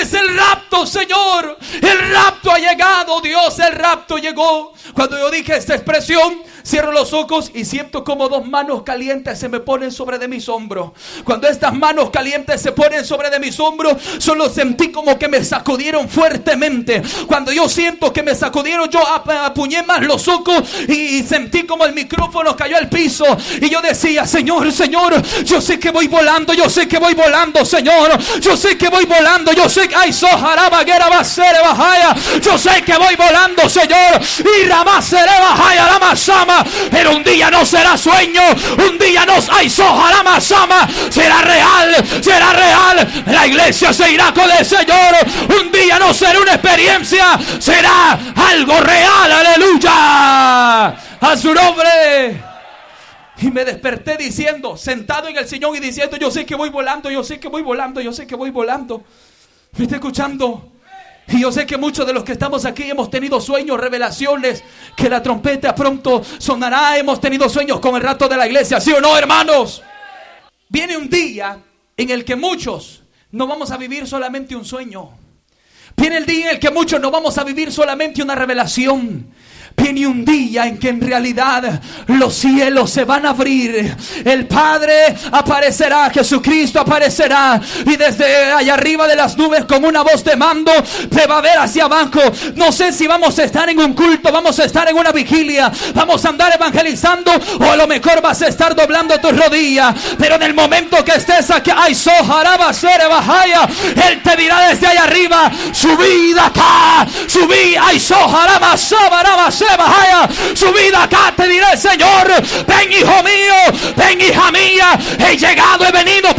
es el rapto, Señor. El rapto ha llegado, Dios, el rapto llegó. Cuando yo dije esta expresión, cierro los ojos y siento como dos manos calientes se me ponen sobre de mis hombros. Cuando estas manos calientes se ponen sobre de mis hombros, solo sentí como que me sacudieron fuertemente. Cuando yo siento que me sacudieron, yo apuñé más los ojos y sentí como el micrófono cayó al piso. Y yo decía, Señor, Señor, yo sé que voy volando, yo sé que voy volando, Señor. Yo sé que voy volando, yo sé que hay sojará baguera va a ser bajaya. Yo sé que voy volando, Señor. Y ramacere bajaya la masama. Pero un día no será sueño, un día no hay sojará masama. Será real, será real. La iglesia se irá con el Señor. Un día no será una experiencia, será algo real. Aleluya, a su nombre. Y me desperté diciendo, sentado en el sillón y diciendo, yo sé que voy volando, yo sé que voy volando, yo sé que voy volando. ¿Me está escuchando? Y yo sé que muchos de los que estamos aquí hemos tenido sueños, revelaciones, que la trompeta pronto sonará. Hemos tenido sueños con el rapto de la iglesia, ¿sí o no, hermanos? Viene un día en el que muchos no vamos a vivir solamente un sueño. Viene el día en el que muchos no vamos a vivir solamente una revelación. Viene un día en que en realidad los cielos se van a abrir. El Padre aparecerá, Jesucristo aparecerá, y desde allá arriba de las nubes con una voz de mando te va a ver hacia abajo. No sé si vamos a estar en un culto, vamos a estar en una vigilia, vamos a andar evangelizando, o a lo mejor vas a estar doblando tus rodillas. Pero en el momento que estés aquí, ay, sojaraba ser bajaya, Él te dirá desde allá arriba, subid acá, subid, ay, sojaraba sabaraba. Subid acá, te diré, Señor, ven, hijo mío, ven, hija mía, he llegado, he venido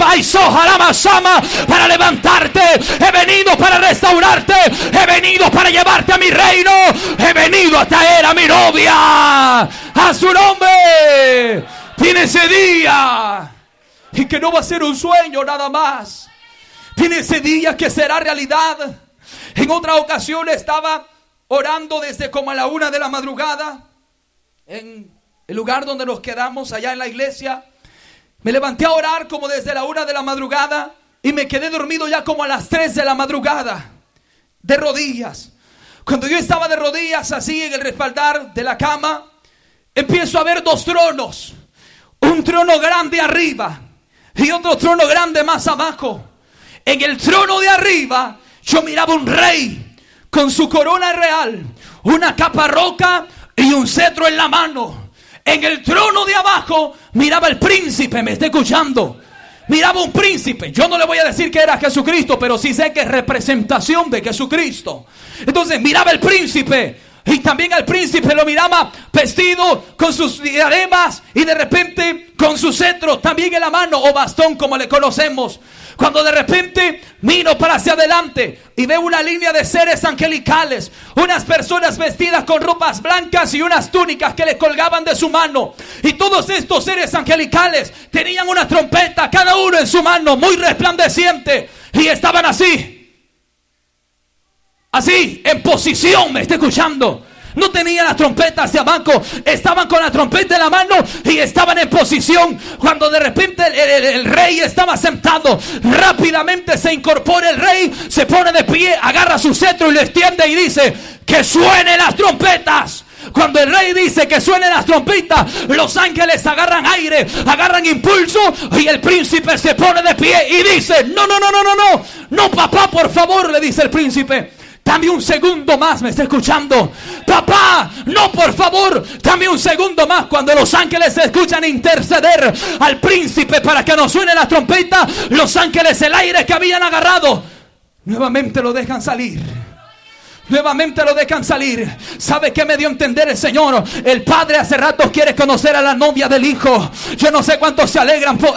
para levantarte, he venido para restaurarte, he venido para llevarte a mi reino, he venido a traer a mi novia, a su nombre. Viene ese día y que no va a ser un sueño nada más, viene ese día que será realidad. En otra ocasión estaba orando desde como a la 1 de la madrugada en el lugar donde nos quedamos allá en la iglesia. Me levanté a orar como desde la 1 de la madrugada y me quedé dormido ya como a las 3 de la madrugada, de rodillas. Cuando yo estaba de rodillas así en el respaldar de la cama, empiezo a ver dos tronos, un trono grande arriba y otro trono grande más abajo. En el trono de arriba yo miraba un rey con su corona real, una capa roca y un cetro en la mano. En el trono de abajo miraba el príncipe, me está escuchando. Miraba un príncipe. Yo no le voy a decir que era Jesucristo, pero sí sé que es representación de Jesucristo. Entonces miraba el príncipe, y también al príncipe lo miraba vestido con sus diademas y de repente con su cetro también en la mano, o bastón como le conocemos. Cuando de repente miro para hacia adelante y veo una línea de seres angelicales, unas personas vestidas con ropas blancas y unas túnicas que le colgaban de su mano. Y todos estos seres angelicales tenían una trompeta, cada uno en su mano, muy resplandeciente. Y estaban así, en posición, me está escuchando. No tenían la trompeta hacia abajo, estaban con la trompeta en la mano y estaban en posición. Cuando de repente el rey estaba sentado, rápidamente se incorpora el rey, se pone de pie, agarra su cetro y lo extiende y dice: que suenen las trompetas. Cuando el rey dice que suenen las trompetas, los ángeles agarran aire, agarran impulso, y el príncipe se pone de pie y dice: no, papá, por favor, le dice el príncipe, dame un segundo más, me está escuchando. Papá, no, por favor, dame un segundo más. Cuando los ángeles se escuchan interceder al príncipe para que no suene la trompeta, los ángeles, el aire que habían agarrado, nuevamente lo dejan salir. Nuevamente lo dejan salir. ¿Sabe qué me dio a entender el Señor? El Padre hace rato quiere conocer a la novia del Hijo. Yo no sé cuántos se alegran por...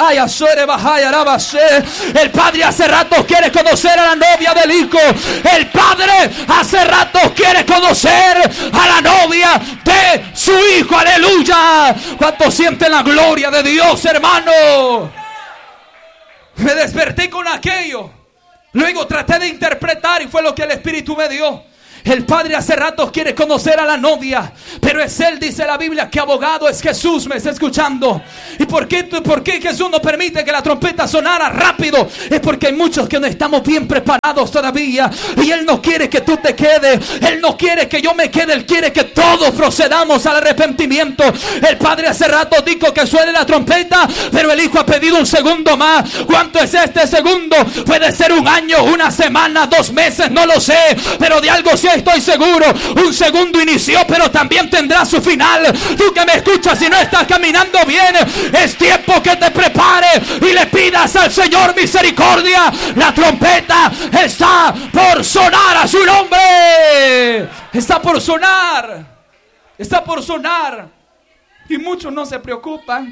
El Padre hace rato quiere conocer a la novia del Hijo. El Padre hace rato quiere conocer a la novia de su Hijo. Aleluya. ¿Cuántos sienten la gloria de Dios, hermano? Me desperté con aquello. Luego traté de interpretar y fue lo que el Espíritu me dio. El Padre hace rato quiere conocer a la novia, pero es Él, dice la Biblia, que abogado es Jesús. ¿Me está escuchando? ¿Y por qué Jesús no permite que la trompeta sonara rápido? Es porque hay muchos que no estamos bien preparados todavía, y Él no quiere que tú te quedes. Él no quiere que yo me quede. Él quiere que todos procedamos al arrepentimiento. El Padre hace rato dijo que suene la trompeta, pero el Hijo ha pedido un segundo más. ¿Cuánto es este segundo? Puede ser un año, una semana, 2 meses, no lo sé, pero de algo sí estoy seguro. Un segundo inició, pero también tendrá su final. Tú que me escuchas y no estás caminando bien, es tiempo que te prepares y le pidas al Señor misericordia. La trompeta está por sonar a su nombre. Está por sonar. Está por sonar. Y muchos no se preocupan.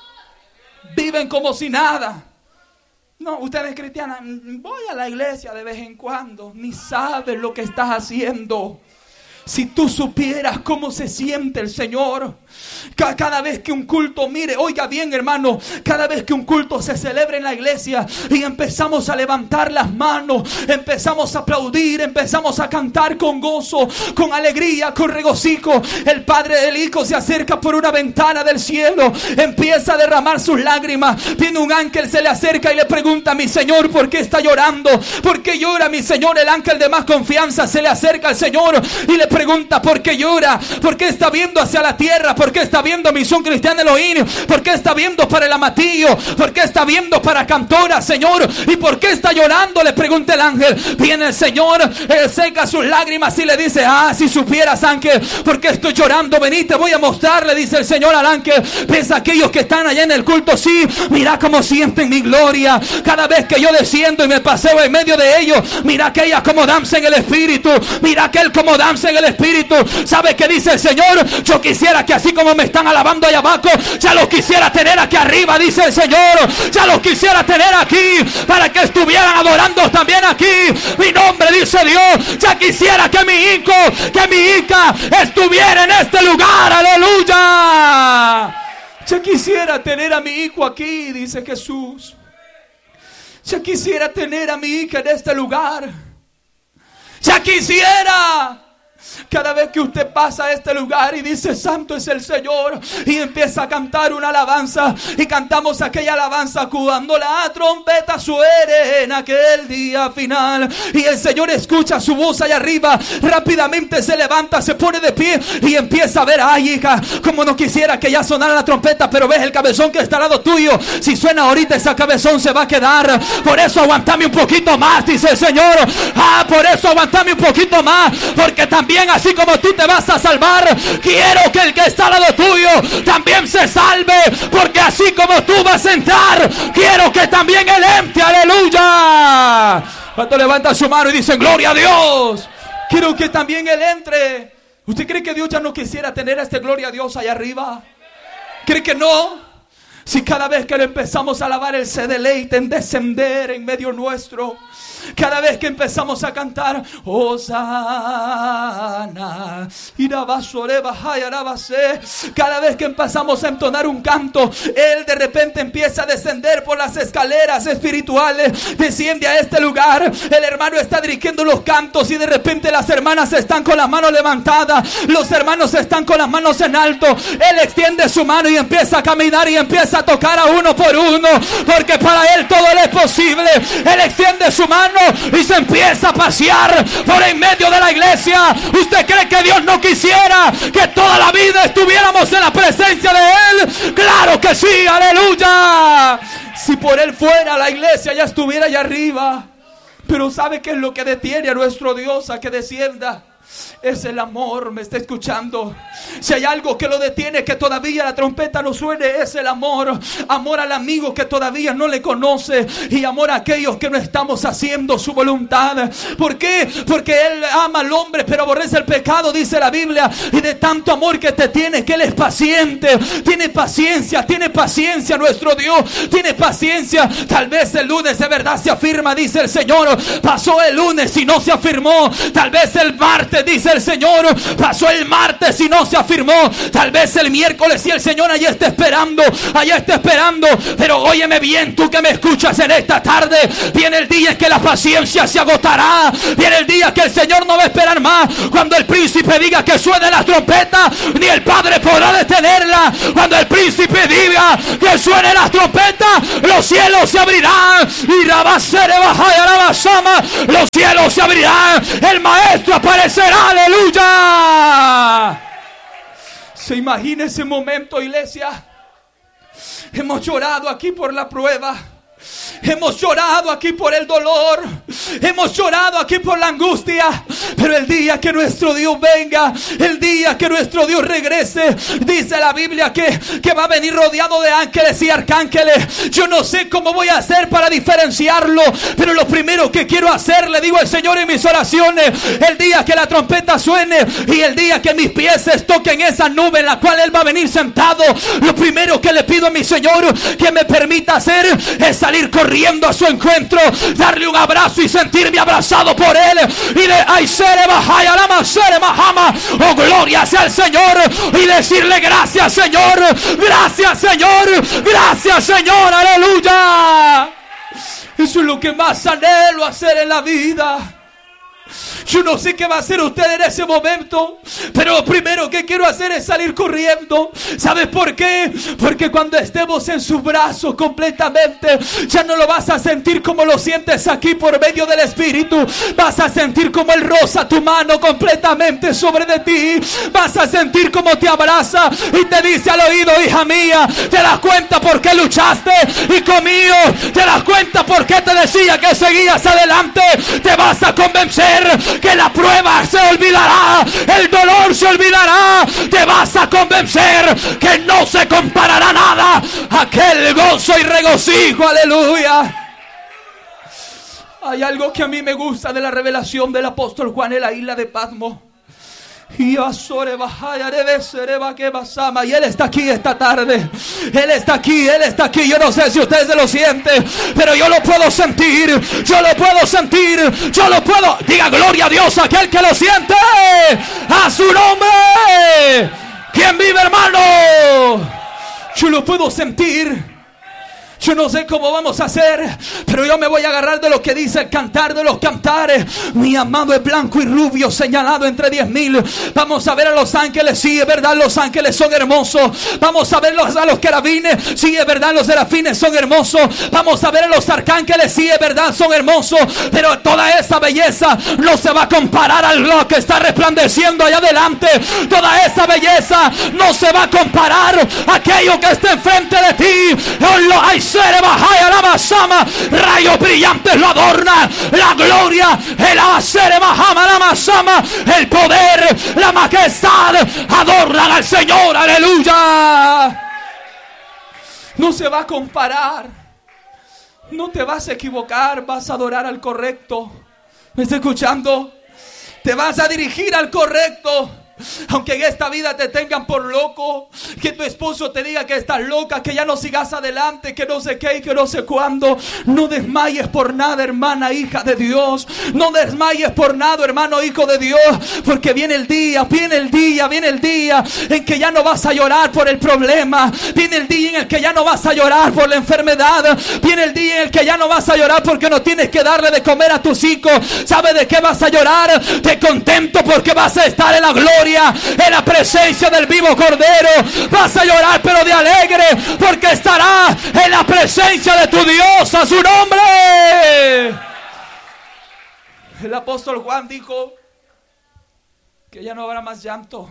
Viven como si nada. No, ustedes cristianas, voy a la iglesia de vez en cuando. Ni sabes lo que estás haciendo. Si tú supieras cómo se siente el Señor cada vez que un culto, mire, oiga bien, hermano, cada vez que un culto se celebra en la iglesia y empezamos a levantar las manos, empezamos a aplaudir, empezamos a cantar con gozo, con alegría, con regocijo, el Padre del Hijo se acerca por una ventana del cielo, empieza a derramar sus lágrimas. Viene un ángel, se le acerca y le pregunta: mi Señor, ¿por qué está llorando? ¿Por qué llora, mi Señor? El ángel de más confianza se le acerca al Señor y le pregunta: ¿por qué llora? ¿Por qué está viendo hacia la tierra? ¿Por qué está viendo Misión Cristiana Elohim? ¿Por qué está viendo para el Amatillo? ¿Por qué está viendo para Cantora, Señor? ¿Y por qué está llorando? Le pregunta el ángel. Viene el Señor, él seca sus lágrimas y le dice: si supieras, ángel, ¿por qué estoy llorando? Vení, te voy a mostrar, le dice el Señor al ángel. Ves a aquellos que están allá en el culto, sí, mira cómo sienten mi gloria. Cada vez que yo desciendo y me paseo en medio de ellos, mira aquellas como danza en el Espíritu, mira aquel como danza en el Espíritu. ¿Sabe qué dice el Señor? Yo quisiera que así como me están alabando allá abajo, ya los quisiera tener aquí arriba, dice el Señor. Ya los quisiera tener aquí para que estuvieran adorando también aquí mi nombre, dice Dios. Ya quisiera que mi hijo, que mi hija estuviera en este lugar, aleluya. Ya quisiera tener a mi hijo aquí, dice Jesús. Ya quisiera tener a mi hija en este lugar. Ya quisiera. Cada vez que usted pasa a este lugar y dice: santo es el Señor, y empieza a cantar una alabanza, y cantamos aquella alabanza: cuando la trompeta suene en aquel día final, y el Señor escucha su voz allá arriba, rápidamente se levanta, se pone de pie y empieza a ver: ay, hija, como no quisiera que ya sonara la trompeta, pero ves el cabezón que está al lado tuyo, si suena ahorita ese cabezón se va a quedar. Por eso aguantame un poquito más, dice el Señor. Por eso aguantame un poquito más, porque también así como tú te vas a salvar, quiero que el que está al lado tuyo también se salve, porque así como tú vas a entrar, quiero que también él entre, aleluya. Cuando levanta su mano y dice: gloria a Dios, quiero que también él entre. ¿Usted cree que Dios ya no quisiera tener este gloria a Dios allá arriba? ¿Cree que no? Si cada vez que lo empezamos a alabar, Él se deleita en descender en medio nuestro. Cada vez que empezamos a cantar Hosana, cada vez que empezamos a entonar un canto, Él de repente empieza a descender por las escaleras espirituales, desciende a este lugar. El hermano está dirigiendo los cantos y de repente las hermanas están con las manos levantadas, los hermanos están con las manos en alto. Él extiende su mano y empieza a caminar y empieza a tocar a uno por uno, porque para Él todo le es posible. Él extiende su mano y se empieza a pasear por en medio de la iglesia. ¿Usted cree que Dios no quisiera que toda la vida estuviéramos en la presencia de Él? Claro que sí, aleluya. Si por Él fuera, la iglesia ya estuviera allá arriba. Pero ¿sabe qué es lo que detiene a nuestro Dios a que descienda? Es el amor. ¿Me está escuchando? Si hay algo que lo detiene, que todavía la trompeta no suene, es el amor. Amor al amigo que todavía no le conoce, y amor a aquellos que no estamos haciendo su voluntad. ¿Por qué? Porque Él ama al hombre pero aborrece el pecado, dice la Biblia. Y de tanto amor que te tiene, que Él es paciente. Tiene paciencia nuestro Dios. Tiene paciencia. Tal vez el lunes de verdad se afirma, dice el Señor. Pasó el lunes y no se afirmó. Tal vez el martes martes, dice el Señor. Pasó el martes y no se afirmó. Tal vez el miércoles y el Señor allá está esperando. Pero óyeme bien, tú que me escuchas en esta tarde. Viene el día en que la paciencia se agotará. Viene el día que el Señor no va a esperar más. Cuando el príncipe diga que suene la trompeta, ni el Padre podrá detenerla. Cuando el príncipe diga que suene la trompeta, los cielos se abrirán. Y los cielos se abrirán. El Maestro aparecerá. Aleluya. ¿Se imagina ese momento, iglesia? Hemos llorado aquí por la prueba. Hemos llorado aquí por el dolor. Hemos llorado aquí por la angustia. Pero el día que nuestro Dios venga, el día que nuestro Dios regrese, dice la Biblia que va a venir rodeado de ángeles y arcángeles. Yo no sé cómo voy a hacer para diferenciarlo, pero lo primero que quiero hacer, le digo al Señor en mis oraciones, el día que la trompeta suene y el día que mis pies toquen esa nube en la cual Él va a venir sentado, lo primero que le pido a mi Señor que me permita hacer es salir corriendo a su encuentro, darle un abrazo y sentirme abrazado por Él y de oh gloria sea el Señor, y decirle gracias Señor, gracias Señor, gracias Señor, aleluya. Eso es lo que más anhelo hacer en la vida. Yo no sé qué va a hacer usted en ese momento, pero lo primero que quiero hacer es salir corriendo. ¿Sabes por qué? Porque cuando estemos en sus brazos completamente, ya no lo vas a sentir como lo sientes aquí por medio del Espíritu. Vas a sentir como Él roza tu mano completamente sobre de ti. Vas a sentir como te abraza y te dice al oído: hija mía, ¿te das cuenta por qué luchaste? Hijo mío, ¿te das cuenta por qué te decía que seguías adelante? Te vas a convencer que la prueba se olvidará, el dolor se olvidará. Te vas a convencer que no se comparará nada a aquel gozo y regocijo, aleluya. Hay algo que a mí me gusta de la revelación del apóstol Juan en la isla de Patmos. Y Él está aquí esta tarde. Él está aquí. Yo no sé si ustedes se lo sienten, pero yo lo puedo sentir. Diga gloria a Dios aquel que lo siente. A su nombre. ¿Quién vive, hermano? Yo lo puedo sentir. Yo no sé cómo vamos a hacer, pero yo me voy a agarrar de lo que dice el Cantar de los Cantares. Mi amado es blanco y rubio, señalado entre 10,000. Vamos a ver a los ángeles, sí, es verdad, los ángeles son hermosos. Vamos a ver a los querubines, sí, es verdad, los serafines son hermosos. Vamos a ver a los arcángeles, sí, es verdad, son hermosos. Pero toda esa belleza no se va a comparar a lo que está resplandeciendo allá adelante. Toda esa belleza no se va a comparar a aquello que está enfrente de ti. Rayos brillantes lo adornan. La gloria, el poder, la majestad adornan al Señor, aleluya. No se va a comparar. No te vas a equivocar. Vas a adorar al correcto. ¿Me está escuchando? Te vas a dirigir al correcto. Aunque en esta vida te tengan por loco, que tu esposo te diga que estás loca, que ya no sigas adelante, que no sé qué y que no sé cuándo, no desmayes por nada, hermana, hija de Dios. No desmayes por nada, hermano, hijo de Dios, porque viene el día en que ya no vas a llorar por el problema. Viene el día en el que ya no vas a llorar por la enfermedad. Viene el día en el que ya no vas a llorar porque no tienes que darle de comer a tus hijos. ¿Sabes de qué vas a llorar? De contento, porque vas a estar en la gloria, en la presencia del vivo Cordero. Vas a llorar pero de alegre, porque estarás en la presencia de tu Dios. A su nombre. El apóstol Juan dijo que ya no habrá más llanto,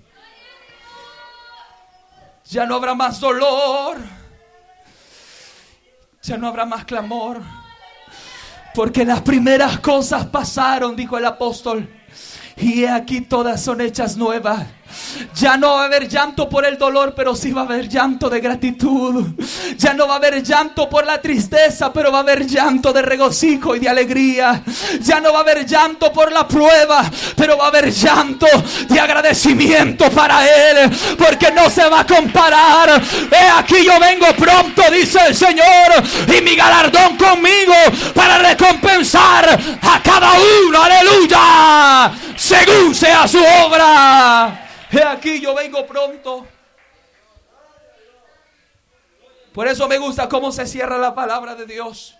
ya no habrá más dolor, ya no habrá más clamor, porque las primeras cosas pasaron, dijo el apóstol, y aquí todas son hechas nuevas. Ya no va a haber llanto por el dolor, pero sí va a haber llanto de gratitud. Ya no va a haber llanto por la tristeza, pero va a haber llanto de regocijo y de alegría. Ya no va a haber llanto por la prueba, pero va a haber llanto de agradecimiento para Él, porque no se va a comparar. He aquí yo vengo pronto, dice el Señor, y mi galardón conmigo para recompensar a cada uno. Aleluya. según sea su obra. He aquí yo vengo pronto. Por eso me gusta cómo se cierra la palabra de Dios.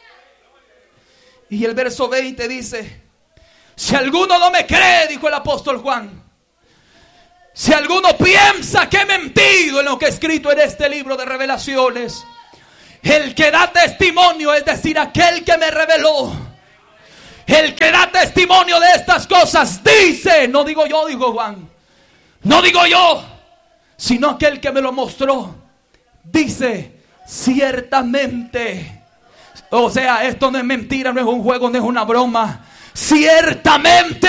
Y el verso 20 dice: si alguno no me cree, dijo el apóstol Juan, si alguno piensa que he mentido en lo que he escrito en este libro de Revelaciones, el que da testimonio, es decir, aquel que me reveló, el que da testimonio de estas cosas, dice, no digo yo, dijo Juan, no digo yo, sino aquel que me lo mostró, dice, ciertamente. O sea, esto no es mentira, no es un juego, no es una broma. Ciertamente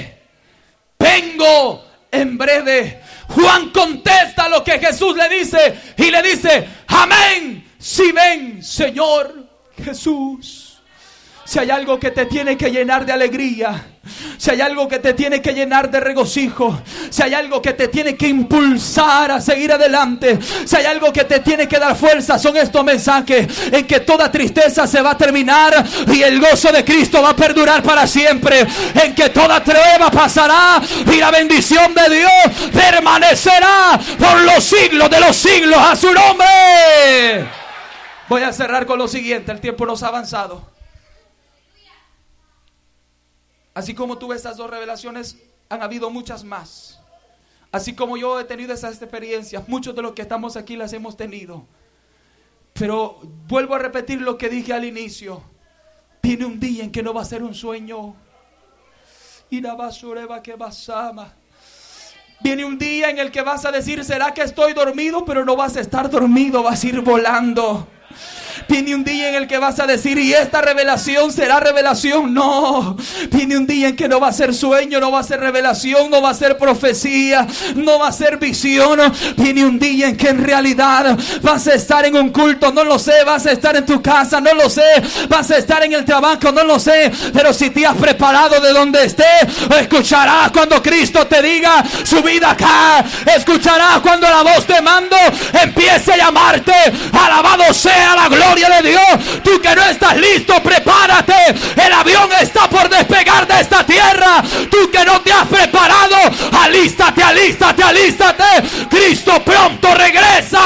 vengo en breve. Juan contesta lo que Jesús le dice y le dice: amén, si ven, Señor Jesús. Si hay algo que te tiene que llenar de alegría, si hay algo que te tiene que llenar de regocijo, si hay algo que te tiene que impulsar a seguir adelante, si hay algo que te tiene que dar fuerza, son estos mensajes en que toda tristeza se va a terminar y el gozo de Cristo va a perdurar para siempre, en que toda prueba pasará y la bendición de Dios permanecerá por los siglos de los siglos, a su nombre. Voy a cerrar con lo siguiente, el tiempo nos ha avanzado. Así como tuve estas dos revelaciones, han habido muchas más. Así como yo he tenido esas experiencias, muchos de los que estamos aquí las hemos tenido. Pero vuelvo a repetir lo que dije al inicio. Viene un día en que no va a ser un sueño. Viene un día en el que vas a decir: ¿será que estoy dormido? Pero no vas a estar dormido, vas a ir volando. Viene un día en el que vas a decir: ¿y esta revelación será revelación? No. Viene un día en que no va a ser sueño, no va a ser revelación, no va a ser profecía, no va a ser visión. Viene un día en que en realidad vas a estar en un culto, no lo sé, vas a estar en tu casa, no lo sé, vas a estar en el trabajo, no lo sé, pero si te has preparado de donde estés, escucharás cuando Cristo te diga: subida acá. Escucharás cuando la voz de mando empiece a llamarte: alabado sea la gloria de Dios. Tú que no estás listo, prepárate, el avión está por despegar de esta tierra. Tú que no te has preparado, alístate, alístate, alístate. Cristo pronto regresa.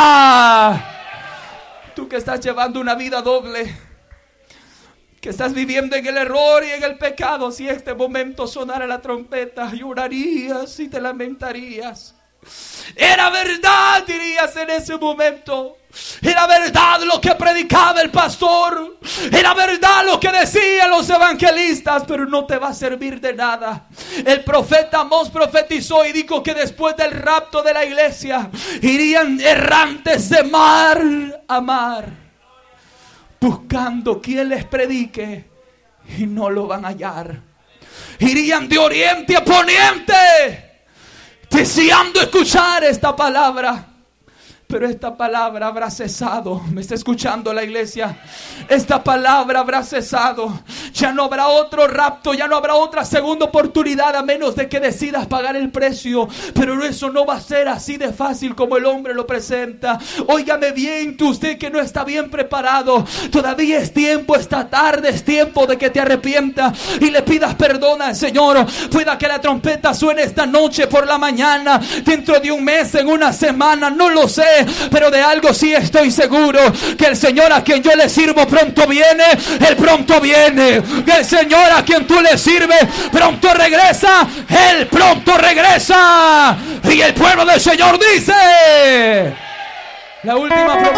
Tú que estás llevando una vida doble, que estás viviendo en el error y en el pecado, si este momento sonara la trompeta, llorarías y te lamentarías. Era verdad, dirías en ese momento. Era verdad lo que predicaba el pastor. Era verdad lo que decían los evangelistas. Pero no te va a servir de nada. El profeta Amós profetizó y dijo que después del rapto de la iglesia irían errantes de mar a mar, buscando quien les predique, y no lo van a hallar. Irían de oriente a poniente, deseando escuchar esta palabra. Pero esta palabra habrá cesado. ¿Me está escuchando la iglesia? Esta palabra habrá cesado. Ya no habrá otro rapto, ya no habrá otra segunda oportunidad, a menos de que decidas pagar el precio. Pero eso no va a ser así de fácil como el hombre lo presenta. Óigame bien, tú, usted que no está bien preparado, todavía es tiempo, esta tarde es tiempo de que te arrepientas y le pidas perdón al Señor. Pueda que la trompeta suene esta noche, por la mañana, dentro de un mes, en una semana, no lo sé. Pero de algo sí estoy seguro: que el Señor a quien yo le sirvo pronto viene. Él pronto viene. Que el Señor a quien tú le sirves pronto regresa. Él pronto regresa. Y el pueblo del Señor dice: la última promesa.